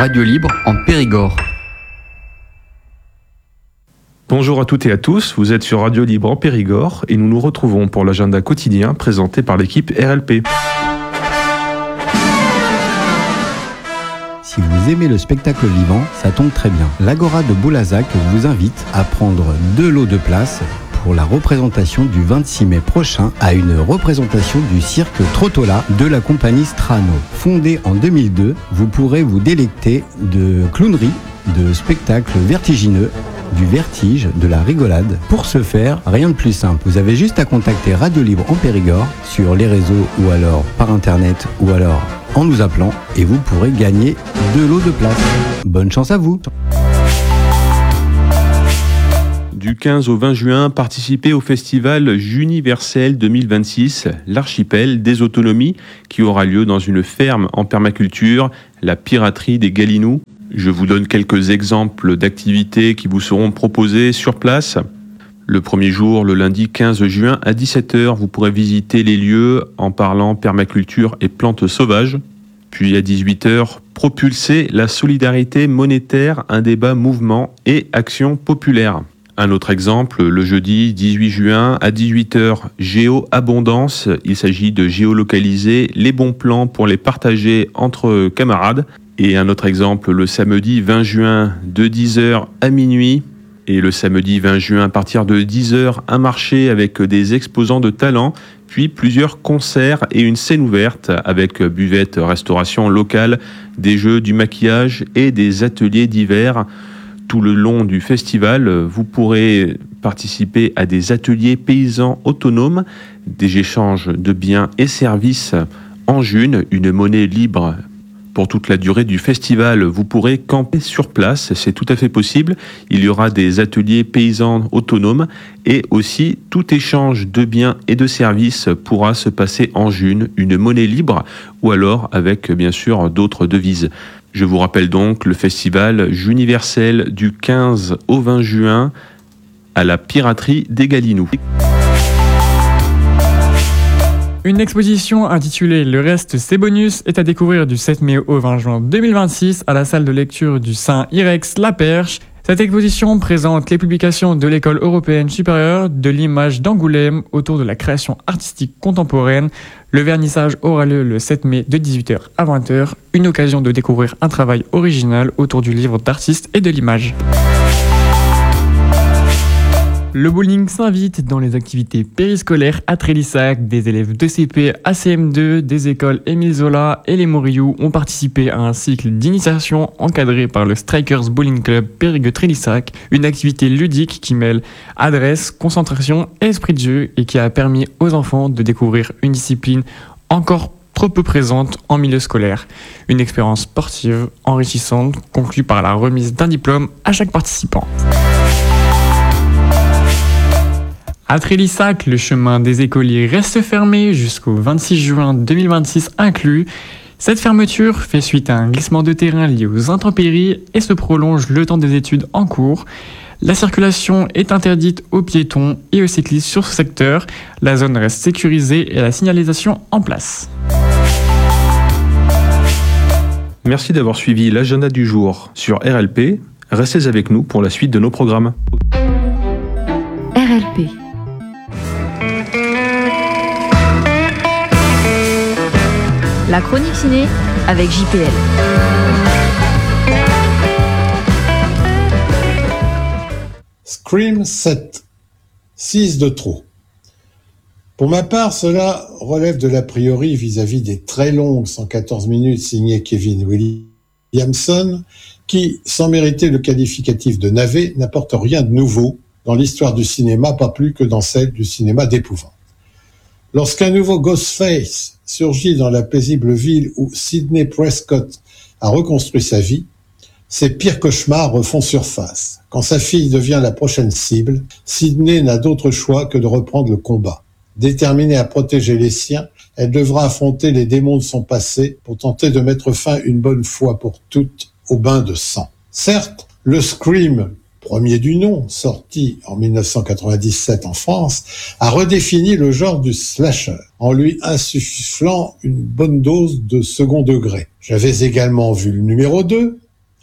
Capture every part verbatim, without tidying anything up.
Radio Libre en Périgord. Bonjour à toutes et à tous, vous êtes sur Radio Libre en Périgord et nous nous retrouvons pour l'agenda quotidien présenté par l'équipe R L P. Si vous aimez le spectacle vivant, ça tombe très bien. L'Agora de Boulazac vous invite à prendre deux lots de place pour la représentation du vingt-six mai prochain à une représentation du cirque Trottola de la compagnie Strano. Fondée en deux mille deux, vous pourrez vous délecter de clownerie, de spectacles vertigineux, du vertige, de la rigolade. Pour ce faire, rien de plus simple. Vous avez juste à contacter Radio Libre en Périgord sur les réseaux ou alors par internet ou alors en nous appelant et vous pourrez gagner deux lots de place. Bonne chance à vous. Du quinze au vingt juin, participez au festival Juniversel deux mille vingt-six, l'archipel des autonomies, qui aura lieu dans une ferme en permaculture, la piraterie des Galinous. Je vous donne quelques exemples d'activités qui vous seront proposées sur place. Le premier jour, le lundi quinze juin à dix-sept heures, vous pourrez visiter les lieux en parlant permaculture et plantes sauvages. Puis à dix-huit heures, propulser la solidarité monétaire, un débat mouvement et action populaire. Un autre exemple, le jeudi dix-huit juin à dix-huit heures, Géo-Abondance. Il s'agit de géolocaliser les bons plans pour les partager entre camarades. Et un autre exemple, le samedi vingt juin de dix heures à minuit. Et le samedi vingt juin, à partir de dix heures, un marché avec des exposants de talent, puis plusieurs concerts et une scène ouverte avec buvette, restauration locale, des jeux, du maquillage et des ateliers divers. Tout le long du festival, vous pourrez participer à des ateliers paysans autonomes, des échanges de biens et services en june, une monnaie libre. Pour toute la durée du festival, vous pourrez camper sur place, c'est tout à fait possible. Il y aura des ateliers paysans autonomes et aussi tout échange de biens et de services pourra se passer en june, une monnaie libre ou alors avec bien sûr d'autres devises. Je vous rappelle donc le festival Juniversel du quinze au vingt juin à la piraterie des Galinous. Une exposition intitulée « Le reste, c'est bonus » est à découvrir du sept mai au vingt juin deux mille vingt-six à la salle de lecture du Saint-Irex La Perche. Cette exposition présente les publications de l'École européenne supérieure de l'image d'Angoulême autour de la création artistique contemporaine. Le vernissage aura lieu le sept mai de dix-huit heures à vingt heures, une occasion de découvrir un travail original autour du livre d'artiste et de l'image. Le bowling s'invite dans les activités périscolaires à Trélissac. Des élèves de C P à C M deux, des écoles Émile Zola et les Moriou ont participé à un cycle d'initiation encadré par le Strikers Bowling Club Périgueux-Trélissac, une activité ludique qui mêle adresse, concentration et esprit de jeu et qui a permis aux enfants de découvrir une discipline encore trop peu présente en milieu scolaire. Une expérience sportive enrichissante conclue par la remise d'un diplôme à chaque participant. À Trélissac, le chemin des écoliers reste fermé jusqu'au vingt-six juin deux mille vingt-six inclus. Cette fermeture fait suite à un glissement de terrain lié aux intempéries et se prolonge le temps des études en cours. La circulation est interdite aux piétons et aux cyclistes sur ce secteur. La zone reste sécurisée et la signalisation en place. Merci d'avoir suivi l'agenda du jour sur R L P. Restez avec nous pour la suite de nos programmes. R L P. La chronique ciné avec J P L. Scream sept. six de trop. Pour ma part, cela relève de l'a priori vis-à-vis des très longues cent quatorze minutes signées Kevin Williamson, qui, sans mériter le qualificatif de navet, n'apporte rien de nouveau dans l'histoire du cinéma, pas plus que dans celle du cinéma d'épouvante. Lorsqu'un nouveau Ghostface surgit dans la paisible ville où Sidney Prescott a reconstruit sa vie, ses pires cauchemars refont surface. Quand sa fille devient la prochaine cible, Sidney n'a d'autre choix que de reprendre le combat. Déterminée à protéger les siens, elle devra affronter les démons de son passé pour tenter de mettre fin une bonne fois pour toutes au bain de sang. Certes, le Scream, premier du nom, sorti en dix-neuf cent quatre-vingt-dix-sept en France, a redéfini le genre du slasher, en lui insufflant une bonne dose de second degré. J'avais également vu le numéro deux,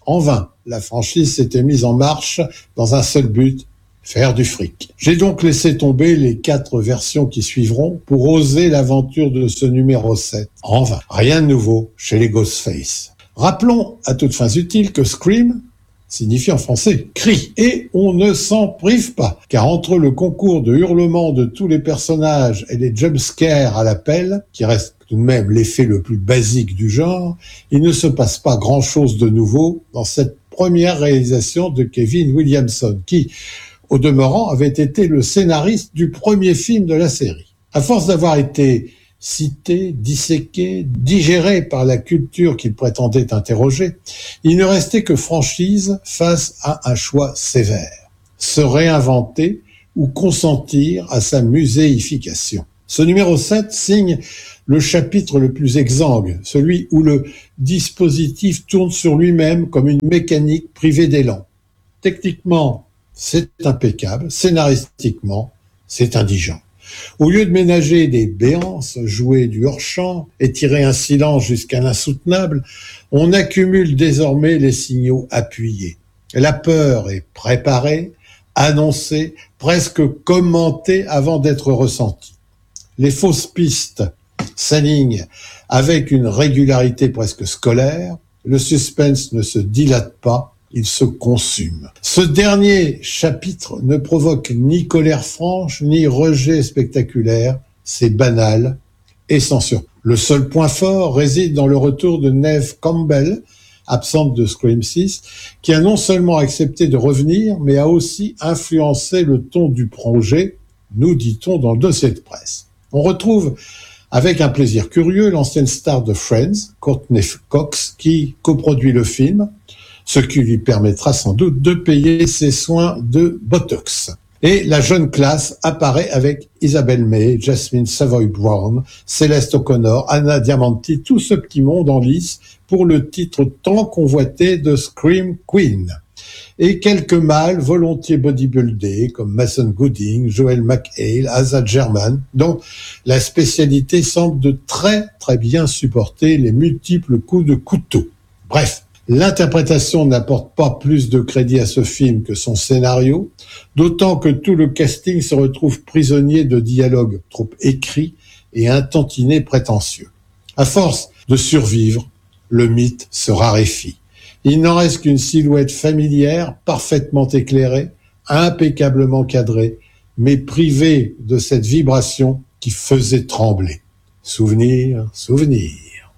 En vain, la franchise s'était mise en marche dans un seul but, faire du fric. J'ai donc laissé tomber les quatre versions qui suivront pour oser l'aventure de ce numéro sept. En vain, rien de nouveau chez les Ghostface. Rappelons à toutes fins utiles que Scream signifie en français cri, et on ne s'en prive pas, car entre le concours de hurlements de tous les personnages et les jumpscares à l'appel, qui reste tout de même l'effet le plus basique du genre, il ne se passe pas grand-chose de nouveau dans cette première réalisation de Kevin Williamson, qui, au demeurant, avait été le scénariste du premier film de la série. À force d'avoir été cité, disséqué, digéré par la culture qu'il prétendait interroger, il ne restait que franchise face à un choix sévère. Se réinventer ou consentir à sa muséification. Ce numéro sept signe le chapitre le plus exsangue, celui où le dispositif tourne sur lui-même comme une mécanique privée d'élan. Techniquement, c'est impeccable. Scénaristiquement, c'est indigent. Au lieu de ménager des béances, jouer du hors-champ et tirer un silence jusqu'à l'insoutenable, on accumule désormais les signaux appuyés. La peur est préparée, annoncée, presque commentée avant d'être ressentie. Les fausses pistes s'alignent avec une régularité presque scolaire. Le suspense ne se dilate pas, il se consume. Ce dernier chapitre ne provoque ni colère franche, ni rejet spectaculaire. C'est banal et sans surprise. Le seul point fort réside dans le retour de Neve Campbell, absente de Scream six, qui a non seulement accepté de revenir, mais a aussi influencé le ton du projet, nous dit-on dans le dossier de presse. On retrouve avec un plaisir curieux l'ancienne star de Friends, Courtney Cox, qui coproduit le film, ce qui lui permettra sans doute de payer ses soins de Botox. Et la jeune classe apparaît avec Isabelle May, Jasmine Savoy-Brown, Céleste O'Connor, Anna Diamanti, tout ce petit monde en lice pour le titre tant convoité de Scream Queen. Et quelques mâles volontiers bodybuildés comme Mason Gooding, Joel McHale, Asa German, dont la spécialité semble de très très bien supporter les multiples coups de couteau. Bref, l'interprétation n'apporte pas plus de crédit à ce film que son scénario, d'autant que tout le casting se retrouve prisonnier de dialogues trop écrits et un tantinet prétentieux. À force de survivre, le mythe se raréfie. Il n'en reste qu'une silhouette familière, parfaitement éclairée, impeccablement cadrée, mais privée de cette vibration qui faisait trembler. Souvenir, souvenir.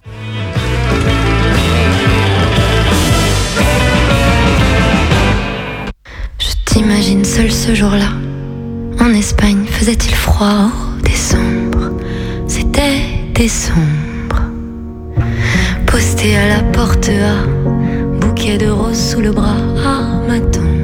Je t'imagine seul ce jour-là. En Espagne, faisait-il froid? Oh, décembre, c'était décembre. Posté à la porte A, bouquet de roses sous le bras, à ma tante.